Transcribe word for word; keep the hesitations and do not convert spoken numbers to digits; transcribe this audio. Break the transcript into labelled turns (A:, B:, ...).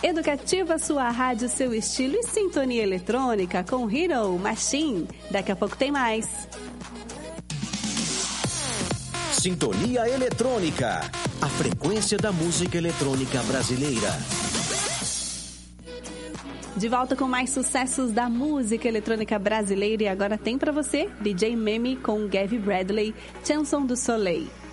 A: Educativa, sua rádio, seu estilo e sintonia eletrônica com Hero Machine. Daqui a pouco tem mais.
B: Sintonia Eletrônica, a frequência da música eletrônica brasileira.
A: De volta com mais sucessos da música eletrônica brasileira e agora tem pra você D J Meme com Gavi Bradley, Chanson du Soleil.